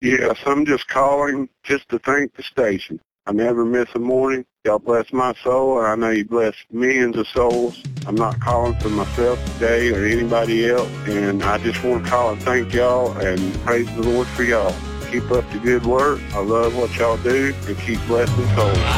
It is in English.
Yes, I'm just calling just to thank the station. I never miss a morning. Y'all bless my soul, and I know you bless millions of souls. I'm not calling for myself today or anybody else, and I just want to call and thank y'all and praise the Lord for y'all. Keep up the good work. I love what y'all do, and keep blessing souls.